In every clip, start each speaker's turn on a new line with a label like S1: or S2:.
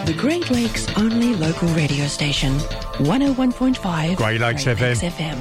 S1: The Great Lakes only local radio station. 101.5
S2: Great Lakes FM.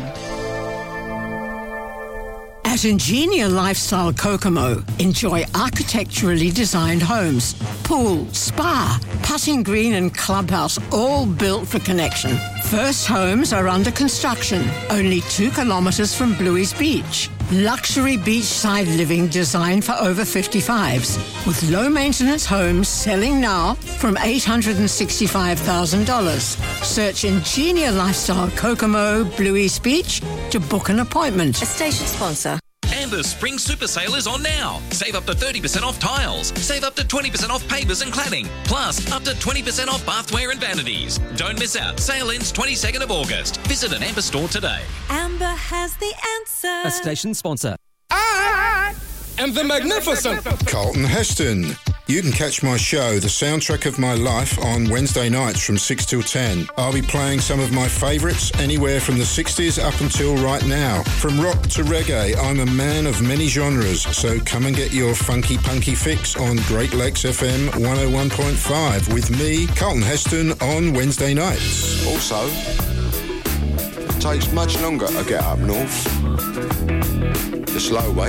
S3: At Ingenia Lifestyle Kokomo, enjoy architecturally designed homes, pool, spa, putting green and clubhouse, all built for connection. First homes are under construction, only 2 kilometres from Bluey's Beach. Luxury beachside living designed for over 55s, with low-maintenance homes selling now from $865,000. Search Ingenia Lifestyle Kokomo, Bluey's Beach to book an appointment.
S4: A station sponsor.
S5: And the Spring Super Sale is on now. Save up to 30% off tiles. Save up to 20% off pavers and cladding. Plus, up to 20% off bathware and vanities. Don't miss out. Sale ends 22nd of August. Visit an Amber store today.
S4: Amber has the answer.
S6: A station sponsor.
S7: I am the magnificent
S8: Carlton Heston. You can catch my show, The Soundtrack of My Life, on Wednesday nights from 6 till 10. I'll be playing some of my favourites anywhere from the 60s up until right now. From rock to reggae, I'm a man of many genres, so come and get your funky punky fix on Great Lakes FM 101.5 with me, Carlton Heston, on Wednesday nights.
S9: Also, it takes much longer to get up north. The slow way.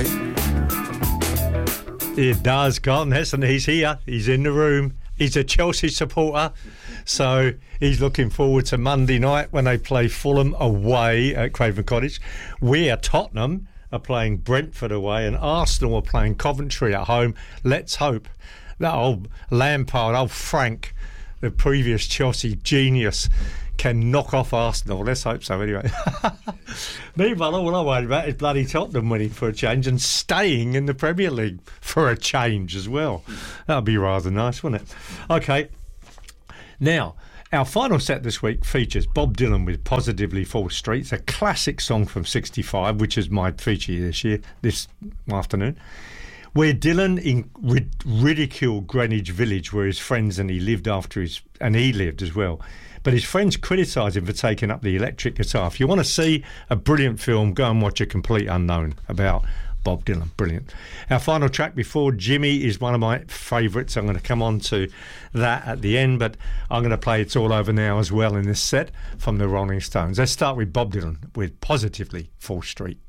S2: It does, Carlton Heston. He's here. He's in the room. He's a Chelsea supporter. So he's looking forward to Monday night when they play Fulham away at Craven Cottage. We at Tottenham are playing Brentford away and Arsenal are playing Coventry at home. Let's hope that old Lampard, old Frank, the previous Chelsea genius, can knock off Arsenal. Let's hope so, anyway. Meanwhile, all I'm worried about is bloody Tottenham winning for a change and staying in the Premier League for a change as well. That would be rather nice, wouldn't it? OK. Now, our final set this week features Bob Dylan with Positively Fall Street. It's a classic song from 65, which is my feature this afternoon, where Dylan ridiculed Greenwich Village, where his friends and he lived as well. But his friends criticised him for taking up the electric guitar. If you want to see a brilliant film, go and watch A Complete Unknown about Bob Dylan. Brilliant. Our final track before Jimmy is one of my favourites. I'm going to come on to that at the end, but I'm going to play It's All Over Now as well in this set from the Rolling Stones. Let's start with Bob Dylan with Positively Fall Street.